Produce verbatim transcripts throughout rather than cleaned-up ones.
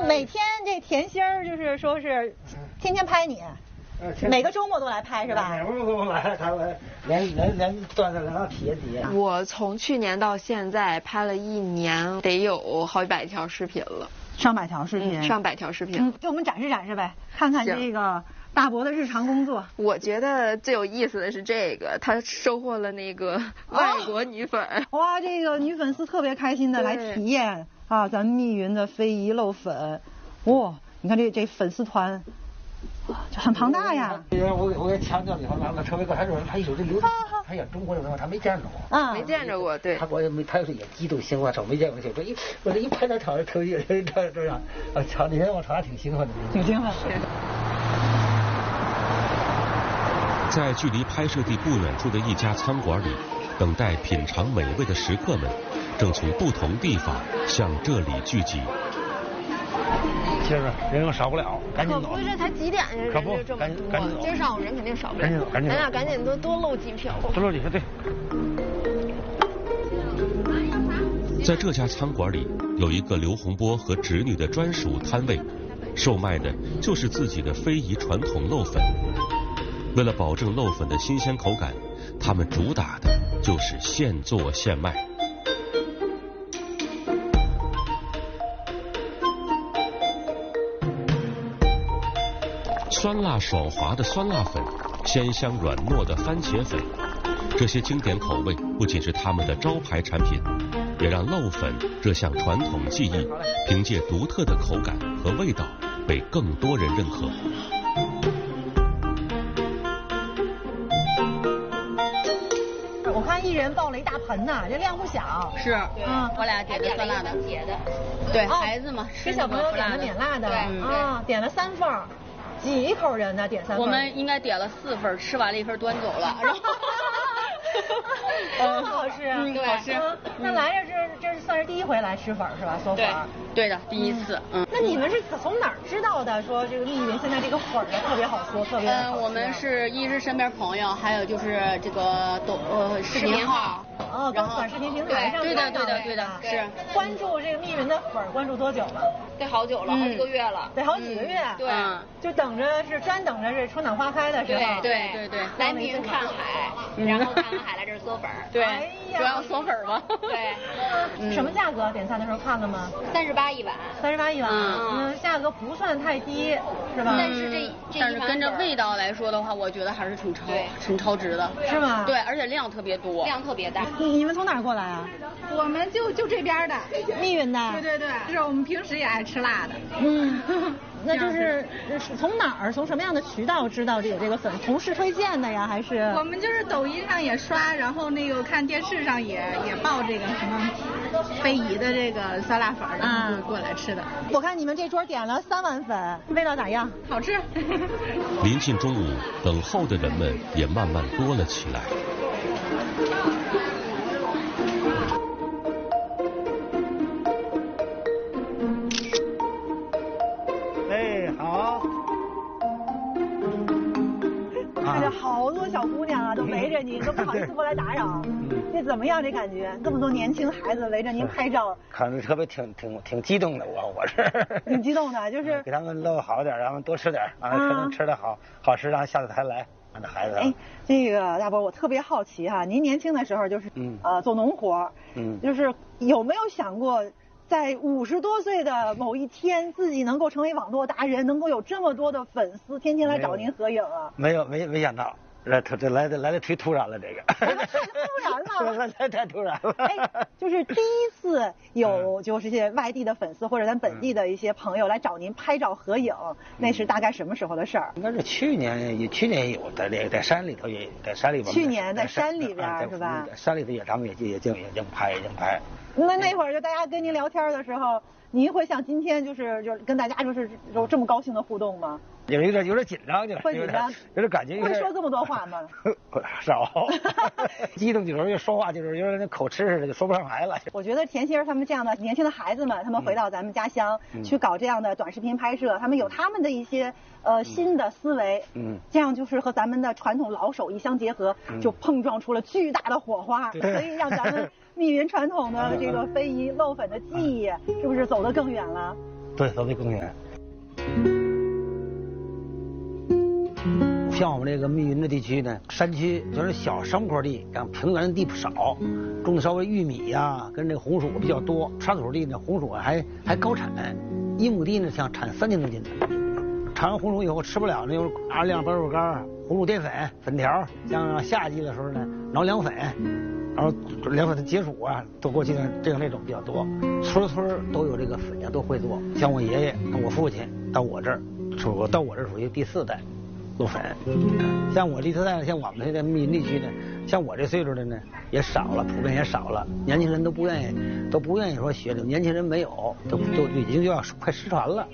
每天这甜心儿就是说是天天拍你，每个周末都来拍是吧？ 每个周末都来，他们连连连段子连到体验体验。 我从去年到现在拍了一年，得有好几百条视频了。 上百条视频， 嗯、上百条视频。 嗯，给我们展示展示呗，看看这个大伯的日常工作。 我觉得最有意思的是这个，他收获了那个外国女粉。 哦、哇，这个女粉丝特别开心的来体验啊，咱们密云的非遗漏粉。哇、哦，你看这这粉丝团。这很庞大呀！ 我我给强调以后，他们特别高，他说他有这流程，他演中国的文化，他没见着过， 啊，没见着过，对。 他我也没，他也是也激动兴奋，说没见过，就这一我这一拍到场上特别这这这样，啊，瞧那天我瞧还挺兴奋的， 挺兴奋。 在距离拍摄地不远处的一家餐馆里，等待品尝美味的食客们，正从不同地方向这里聚集。 今儿人又少不了，赶紧走。 可不是，才几点呀？人就这么多，今儿上午人肯定少不了。 赶紧走，赶紧走。 咱俩赶紧多多漏几票。 多漏几票，对。 在这家餐馆里，有一个刘洪波和侄女的专属摊位，售卖的就是自己的非遗传统漏粉。为了保证漏粉的新鲜口感，他们主打的就是现做现卖。酸辣爽滑的酸辣粉，鲜香软糯的番茄粉，这些经典口味不仅是他们的招牌产品，也让漏粉这项传统技艺凭借独特的口感和味道被更多人认可。 我看一人抱了一大盆呐，这量不小。 是，嗯，我俩点的酸辣的，对，孩子嘛， 给小朋友点的免辣的，啊，点了三份。几口人呢？点三份。 我们应该点了四份，吃完了一份端走了。然后真好吃， 嗯，好吃。 那来这这这算是第一回来吃粉是吧？嗦粉。 对的，第一次。嗯。 那你们是从哪儿知道的？说这个密云现在这个粉呢特别好嗦，特别好吃。 嗯，我们是一是身边朋友，还有就是这个抖呃视频号。 哦，跟短视频平台上对的对的对的是关注这个密云的粉，关注多久了？ 得好久了，好几个月了。 得好几个月。 对。 就等着是专等着是春暖花开的时候。 对对对。来密云看海，然后看完海来这儿嗦粉。对。主要嗦粉嘛。对。 什么价格？点餐的时候看了吗？ 三十八一碗。 三十八一碗。嗯，价格不算太低，是吧？ 但是这但是跟着味道来说的话，我觉得还是挺超挺超值的。 是吗？ 对，而且量特别多，量特别大。 你们从哪儿过来啊？ 我们就就这边的， 密云的。 对对对，就是我们平时也爱吃辣的。 嗯，那就是从哪儿，从什么样的渠道知道有这个粉？同事推荐的呀，还是？ 我们就是抖音上也刷，然后那个看电视上也也报这个什么非遗的这个酸辣粉，然后就过来吃的。 我看你们这桌点了三碗粉，味道咋样？ 好吃。 临近中午，等候的人们也慢慢多了起来。 好多小姑娘啊，都围着您，都不好意思过来打扰。这怎么样？这感觉？这么多年轻孩子围着您拍照， 看着特别挺挺挺激动的。我我是挺激动的，就是给他们漏好点，让他们多吃点，让他们吃的好好吃，让下次还来。让这孩子。 哎，这个大伯，我特别好奇哈，您年轻的时候就是嗯呃做农活，嗯，就是有没有想过？在五十多岁的某一天，自己能够成为网络达人，能够有这么多的粉丝，天天来找您合影啊？ 没有，没没想到，这这来的来的忒突然了，这个。 太突然了。 来太突然了。 哎，就是第一次有就是这些外地的粉丝或者咱本地的一些朋友来找您拍照合影，嗯、那是大概什么时候的事儿？ 应该是去年，也去年也有，在这个在山里头也在山里边。 去年在山里边是吧？ 山里头也他们也也净也净拍也净拍。 那那会儿就大家跟您聊天的时候，您会像今天就是就是跟大家就是有这么高兴的互动吗？ 有有点有点紧张，就是会紧张， 有点感觉。 会说这么多话吗？ 少，激动有时候就说话就是有点那口吃似的，就说不上来了。 我觉得甜心儿他们这样的年轻的孩子们，他们回到咱们家乡、嗯、去搞这样的短视频拍摄，他们有他们的一些呃新的思维，嗯，这样就是和咱们的传统老手一相结合，嗯、就碰撞出了巨大的火花，所以让咱们密云传统的这个非遗漏粉的技艺，是不是走得更远了？ 对，都得耕耘。像我们这个密云的地区呢，山区就是小山坡地，然后平原地不少，种的稍微玉米呀、啊，跟这个红薯比较多。沙土地呢，红薯还还高产，一亩地呢想产三千多斤的。产完红薯以后吃不了呢，有二两白薯干、红薯淀粉、粉条。像夏季的时候呢，挠凉粉，然后凉粉的解暑啊，都过去呢，这样那种比较多。村村都有这个粉呀，都会做。像我爷爷、我父亲到我这儿，属到我这儿属于第四代。做粉，像我这次代，像我们现在密云地区呢，像我这岁数的呢，也少了，普遍也少了，年轻人都不愿意，都不愿意说学这，年轻人没有，都都已经就要快失传了。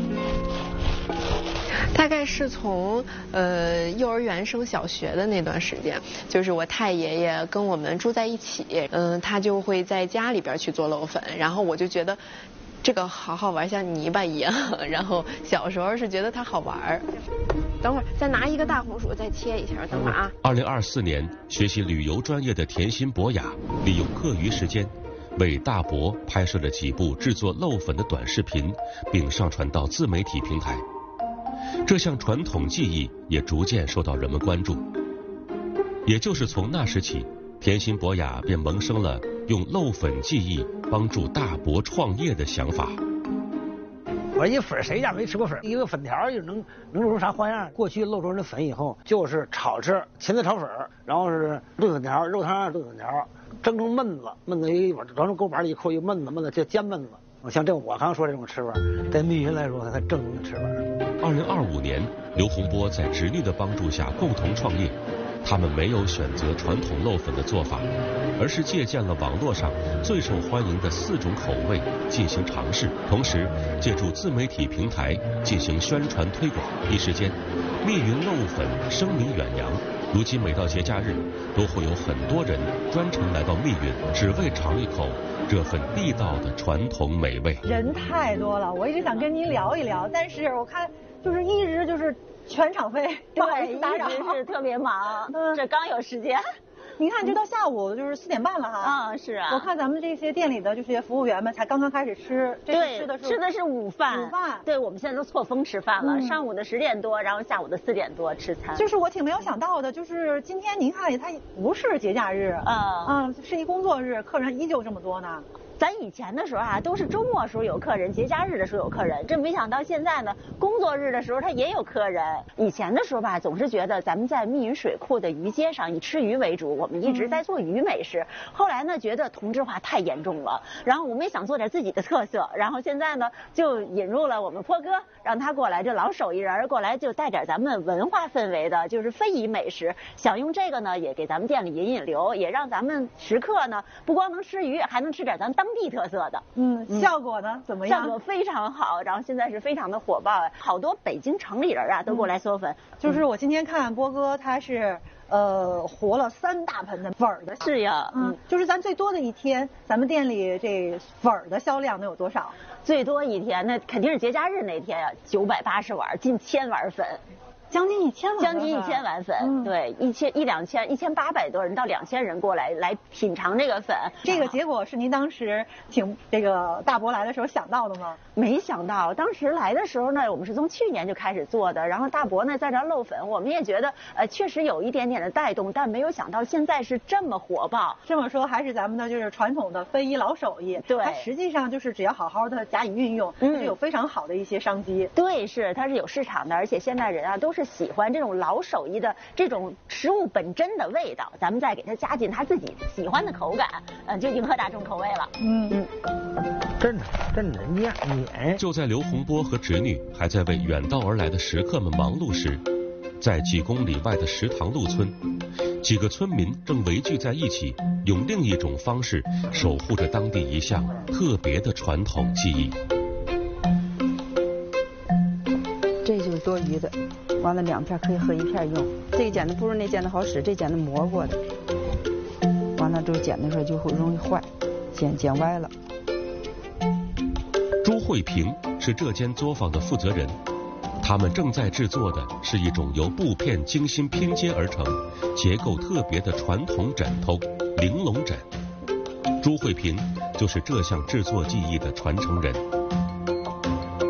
大概是从呃幼儿园升小学的那段时间，就是我太爷爷跟我们住在一起，嗯、呃，他就会在家里边去做漏粉，然后我就觉得这个好好玩，像泥巴一样。然后小时候是觉得它好玩。等会儿再拿一个大红薯再切一下，等会儿啊。 二零二四年，学习旅游专业的田心博雅利用课余时间，为大伯拍摄了几部制作漏粉的短视频，并上传到自媒体平台。这项传统技艺也逐渐受到人们关注。也就是从那时起，田心博雅便萌生了用漏粉技艺帮助大伯创业的想法。 我一粉谁家没吃过粉？一个粉条就能能做出啥花样？过去漏出来的粉以后，就是炒吃，芹菜炒粉，然后是炖粉条，肉汤炖粉条，蒸成焖子，焖子一碗，装成锅碗里一扣一焖子，焖子叫煎焖子。像这我刚说这种吃法，在密云来说，它正宗的吃法。 二零二五年，刘洪波在侄女的帮助下共同创业。他们没有选择传统漏粉的做法，而是借鉴了网络上最受欢迎的四种口味进行尝试，同时借助自媒体平台进行宣传推广。一时间，密云漏粉声名远扬。如今每到节假日，都会有很多人专程来到密云，只为尝一口这份地道的传统美味。 人太多了，我一直想跟您聊一聊，但是我看就是一直就是。全场飞， 对，一直是特别忙，嗯，这刚有时间。 你看，这到下午就是四点半了哈。 嗯，是啊。 我看咱们这些店里的这些服务员们才刚刚开始吃，这对， 吃的是吃的是午饭。 午饭。 对，我们现在都错峰吃饭了，嗯、上午的十点多，然后下午的四点多吃餐。 就是我挺没有想到的，就是今天您看，它不是节假日， 啊、 嗯，嗯，是一工作日，客人依旧这么多呢。 咱以前的时候啊，都是周末时候有客人，节假日的时候有客人。这没想到现在呢，工作日的时候他也有客人。以前的时候吧，总是觉得咱们在密云水库的鱼街上以吃鱼为主，我们一直在做鱼美食。嗯、后来呢，觉得同质化太严重了，然后我们也想做点自己的特色。然后现在呢，就引入了我们坡哥，让他过来，这老手艺人过来就带点咱们文化氛围的，就是非遗美食。想用这个呢，也给咱们店里引引流，也让咱们食客呢不光能吃鱼，还能吃点咱当。当地特色的， 嗯，效果呢怎么样？ 效果非常好，然后现在是非常的火爆，好多北京城里人啊都过来嗦粉。 嗯、就是我今天看波哥他是呃活了三大盆的粉儿的， 是呀， 嗯，就是咱最多的一天，咱们店里这粉儿的销量能有多少？ 最多一天那肯定是节假日那天呀、啊，九百八十碗，近千碗粉。 将近一千碗， 将近一千碗粉，嗯、对，一千一两千，一千八百多人到两千人过来来品尝这个粉。 这个结果是您当时请这个大伯来的时候想到的吗？ 没想到，当时来的时候呢，我们是从去年就开始做的，然后大伯呢在这漏粉，我们也觉得呃确实有一点点的带动，但没有想到现在是这么火爆。 这么说还是咱们的就是传统的非遗老手艺， 对， 它实际上就是只要好好的加以运用，嗯，就有非常好的一些商机。 对，是它是有市场的，而且现在人啊都是喜欢这种老手艺的这种食物本真的味道，咱们再给它加进他自己喜欢的口感，呃，就迎合大众口味了。 嗯嗯，真的真的面面。 就在刘洪波和侄女还在为远道而来的食客们忙碌时，在几公里外的石塘路村，几个村民正围聚在一起，用另一种方式守护着当地一项特别的传统技艺。 这就是多余的，完了两片可以合一片用。这个剪子不如那剪子好使，这剪子磨过的，完了之后剪的时候就会容易坏，剪剪歪了。 朱慧萍是这间作坊的负责人，他们正在制作的是一种由布片精心拼接而成、结构特别的传统枕头——玲珑枕。朱慧萍就是这项制作技艺的传承人。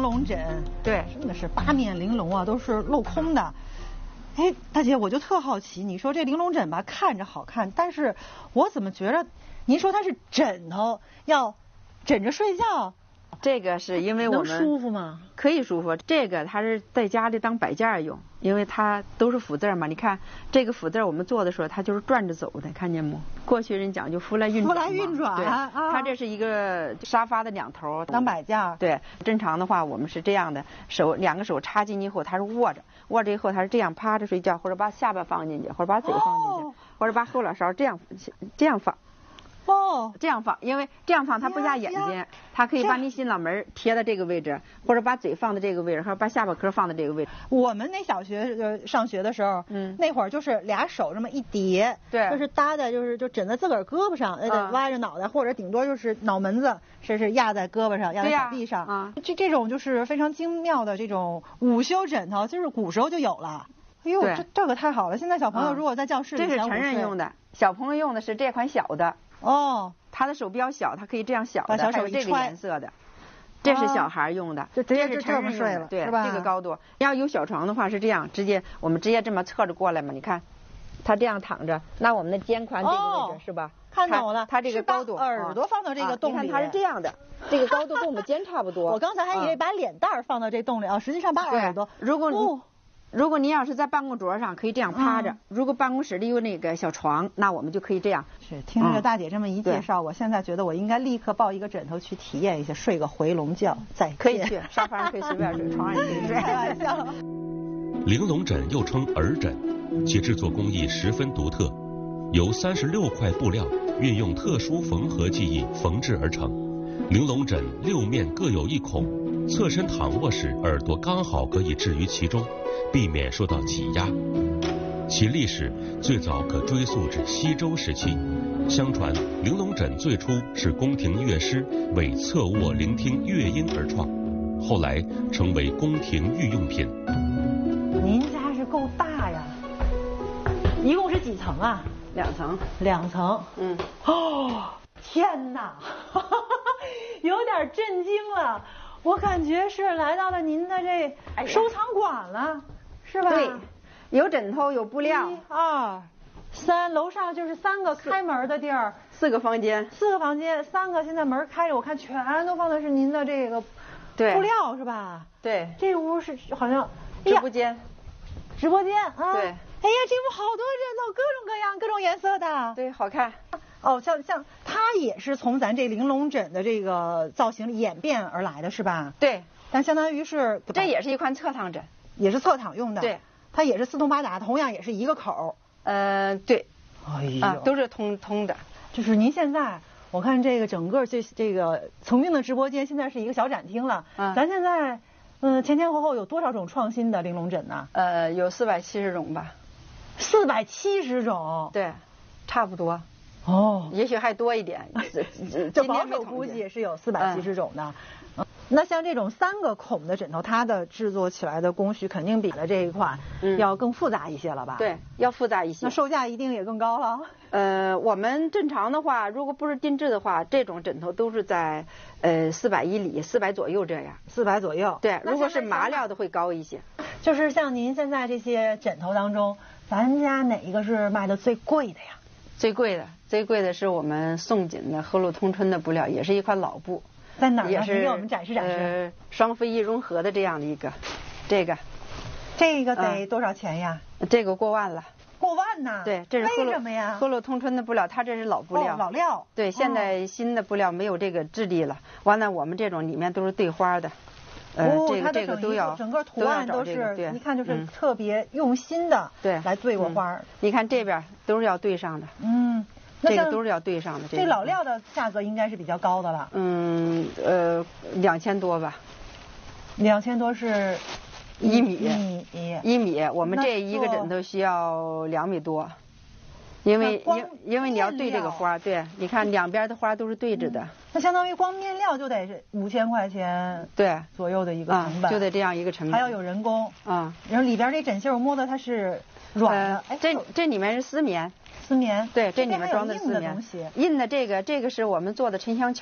龙枕， 对， 真的是八面玲珑啊，都是镂空的。哎，大姐，我就特好奇，你说这玲珑枕吧，看着好看，但是我怎么觉着，您说它是枕头，要枕着睡觉？ 这个是因为我们能舒服吗？ 可以舒服。这个它是在家里当摆件用，因为它都是福字嘛。你看这个福字，我们做的时候它就是转着走的，看见没？过去人讲究福来运转。 福来运转。 对， 啊、 它这是一个沙发的两头当摆件。 对，正常的话我们是这样的，手两个手插进去以后，它是握着，握着以后它是这样趴着睡觉，或者把下巴放进去，或者把嘴放进去，哦、或者把后脑勺这样这样放。 哦， 这样放，因为这样放它不压眼睛，它可以把你心脑门贴在这个位置，或者把嘴放在这个位置，或者把下巴壳放在这个位置。 我们那小学呃上学的时候，嗯，那会儿就是俩手这么一叠， 对， 就是搭在就是就枕在自个儿胳膊上，呃、嗯，歪着脑袋，或者顶多就是脑门子是是压在胳膊上，压在手臂上。啊，这这种就是非常精妙的这种午休枕头，就是古时候就有了。哎呦，这这个太好了！现在小朋友如果在教室里， 这是成人用的，小朋友用的是这款小的。 哦， 他的手比较小，他可以这样小的， 把小手还有这个颜色的，这是小孩用的， 这这是成人睡了， 对， 是吧？ 这个高度。要有小床的话是这样，直接我们直接这么侧着过来嘛，你看，他这样躺着，那我们的肩宽这个位置是吧？ 看懂了， 他这个高度， 耳朵放到这个洞里， 你看他是这样的，这个高度跟我们肩差不多。 我刚才还以为把脸蛋放到这洞里啊，实际上把耳朵。 如果你。如果您要是在办公桌上，可以这样趴着；嗯、如果办公室里有那个小床，那我们就可以这样。 是，听着大姐这么一介绍，嗯、我现在觉得我应该立刻抱一个枕头去体验一下，睡个回笼觉。再可以去沙发上可以随便睡，床上也可以睡。开玩笑。 玲珑枕又称耳枕，其制作工艺十分独特，由三十六块布料运用特殊缝合技艺缝制而成。玲珑枕六面各有一孔，侧身躺卧时耳朵刚好可以置于其中，避免受到挤压。其历史最早可追溯至西周时期。相传玲珑枕最初是宫廷乐师为侧卧聆听乐音而创，后来成为宫廷御用品。 您家是够大呀，一共是几层啊？ 两层。 两层。嗯。哦，天哪，有点震惊了。我感觉是来到了您的这收藏馆了，是吧？ 对，有枕头，有布料。 一二三，楼上就是三个开门的地儿， 四个房间， 四个房间，三个现在门开着，我看全都放的是您的这个布料，是吧？ 对。 这屋是好像直播间， 直播间啊。 对。 哎呀，这屋好多枕头，各种各样，各种颜色的。 对，好看。 哦，像像它也是从咱这玲珑枕的这个造型演变而来的是吧？ 对， 但相当于是这也是一款侧躺枕， 也是侧躺用的。 对， 它也是四通八达，同样也是一个口。 呃，对， 哎呦， 啊，都是通通的。 就是您现在，我看这个整个这这个曾经的直播间现在是一个小展厅了。嗯，咱现在，嗯、呃，前前后后有多少种创新的玲珑枕呢？ 呃，有四百七十种吧。 四百七十种。 对，差不多。 哦， 也许还多一点， 这保守估计也是有四百七十种的。嗯，那像这种三个孔的枕头，它的制作起来的工序肯定比了这一款要更复杂一些了吧？ 嗯、对，要复杂一些。 那售价一定也更高了。 呃，我们正常的话，如果不是定制的话，这种枕头都是在呃四百以里，四百左右这样。 四百左右。 对，如果是麻料的会高一些。 就是像您现在这些枕头当中，咱家哪一个是卖的最贵的呀？ 最贵的，最贵的是我们宋锦的和路通春的布料，也是一款老布。 在哪儿呢？ 也是给我们展示展示。 呃，双非一融合的这样的一个，这个， 这个得多少钱呀？ 嗯、这个过万了。 过万呐？ 对，这是和为什么呀？ 和路通春的布料，它这是老布料。 哦、老料。 对，现在新的布料没有这个质地了。完了，我们这种里面都是对花的。呃， 哦、 这个这个都要， 整个图案都是， 这个、 一看就是特别用心的， 对， 来对过花、嗯。 你看这边都是要对上的， 嗯， 这个都是要对上的。 这, 这老料的价格应该是比较高的了。 嗯，呃，两千多吧。 两千多是一米， 一米， 一米。我们这一个枕头需要两米多。因为因因为你要对这个花，对，你看两边的花都是对着的。 嗯、那相当于光面料就得是五千块钱， 对左右的一个成本、 啊，就得这样一个成本， 还要有人工啊。 然后里边这枕芯我摸的它是软的， 呃、这这里面是丝棉， 丝棉， 对，这里面装的丝棉，印的这个这个是我们做的沉香球。